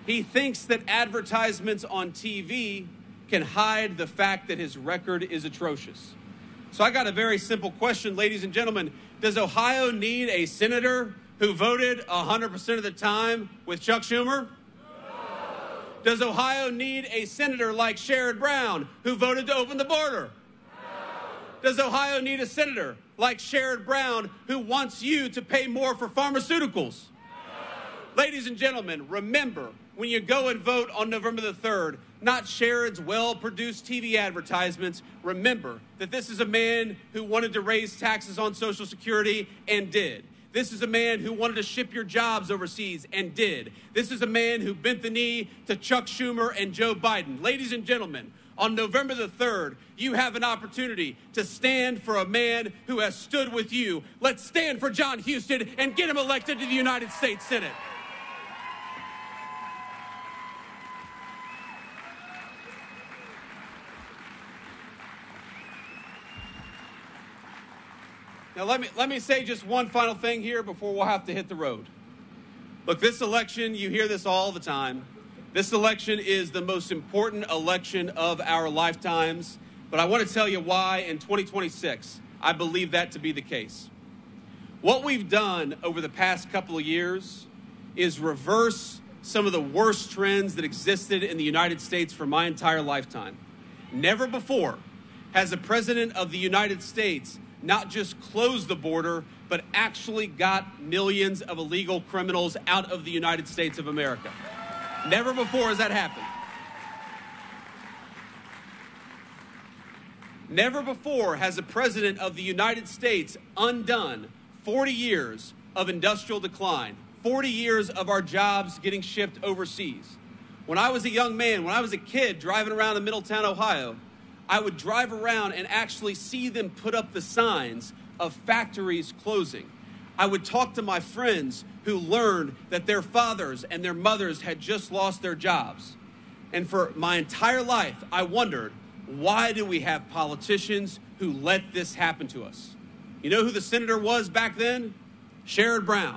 He thinks that advertisements on TV can hide the fact that his record is atrocious. So I got a very simple question, ladies and gentlemen. Does Ohio need a senator who voted 100% of the time with Chuck Schumer? No. Does Ohio need a senator like Sherrod Brown who voted to open the border? No. Does Ohio need a senator like Sherrod Brown who wants you to pay more for pharmaceuticals? No. Ladies and gentlemen, remember, when you go and vote on November the 3rd, not Sherrod's well-produced TV advertisements. Remember that this is a man who wanted to raise taxes on Social Security and did. This is a man who wanted to ship your jobs overseas and did. This is a man who bent the knee to Chuck Schumer and Joe Biden. Ladies and gentlemen, on November the 3rd, you have an opportunity to stand for a man who has stood with you. Let's stand for John Huston and get him elected to the United States Senate. Now, let me say just one final thing here before we'll have to hit the road. Look, this election, you hear this all the time. This election is the most important election of our lifetimes. But I want to tell you why in 2026, I believe that to be the case. What we've done over the past couple of years is reverse some of the worst trends that existed in the United States for my entire lifetime. Never before has a president of the United States not just closed the border, but actually got millions of illegal criminals out of the United States of America. Never before has that happened. Never before has a president of the United States undone 40 years of industrial decline, 40 years of our jobs getting shipped overseas. When I was a young man, when I was a kid driving around in Middletown, Ohio, I would drive around and actually see them put up the signs of factories closing. I would talk to my friends who learned that their fathers and their mothers had just lost their jobs. And for my entire life, I wondered, why do we have politicians who let this happen to us? You know who the senator was back then? Sherrod Brown.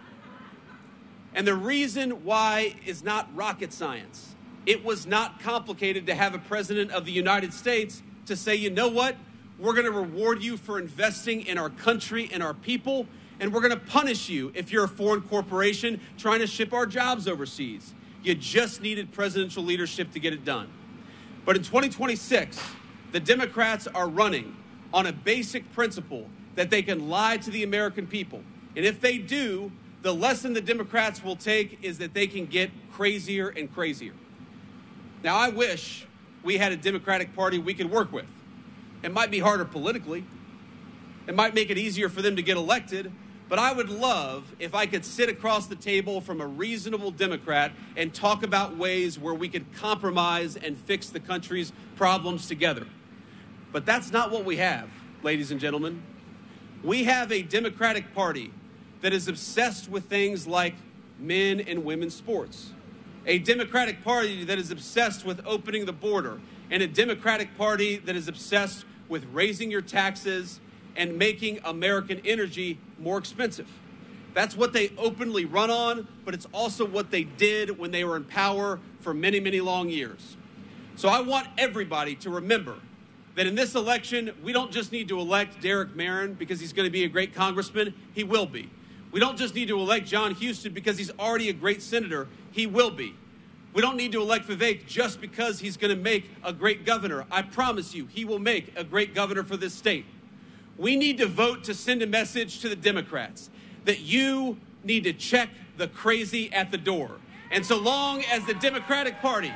And the reason why is not rocket science. It was not complicated to have a president of the United States to say, you know what? We're going to reward you for investing in our country and our people, and we're going to punish you if you're a foreign corporation trying to ship our jobs overseas. You just needed presidential leadership to get it done. But in 2026, the Democrats are running on a basic principle that they can lie to the American people. And if they do, the lesson the Democrats will take is that they can get crazier and crazier. Now, I wish we had a Democratic Party we could work with. It might be harder politically. It might make it easier for them to get elected. But I would love if I could sit across the table from a reasonable Democrat and talk about ways where we could compromise and fix the country's problems together. But that's not what we have, ladies and gentlemen. We have a Democratic Party that is obsessed with things like men and women's sports. A Democratic Party that is obsessed with opening the border, and a Democratic Party that is obsessed with raising your taxes and making American energy more expensive. That's what they openly run on, but it's also what they did when they were in power for many, many long years. So I want everybody to remember that in this election, we don't just need to elect Derek Merrin because he's going to be a great congressman. He will be. We don't just need to elect John Huston because he's already a great senator. He will be. We don't need to elect Vivek just because he's going to make a great governor. I promise you, he will make a great governor for this state. We need to vote to send a message to the Democrats that you need to check the crazy at the door. And so long as the Democratic Party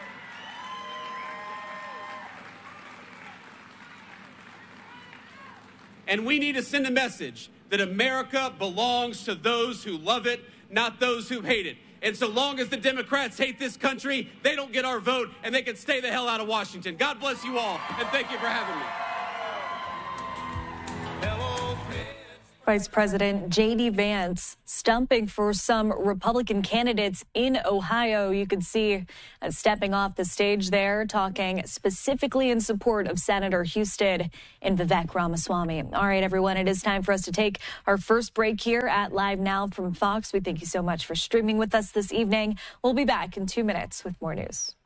and we need to send a message that America belongs to those who love it, not those who hate it. And so long as the Democrats hate this country, they don't get our vote, and they can stay the hell out of Washington. God bless you all, and thank you for having me. Vice President J.D. Vance stumping for some Republican candidates in Ohio. You could see stepping off the stage there, talking specifically in support of Senator Husted and Vivek Ramaswamy. All right, everyone, it is time for us to take our first break here at Live Now from Fox. We thank you so much for streaming with us this evening. We'll be back in 2 minutes with more news.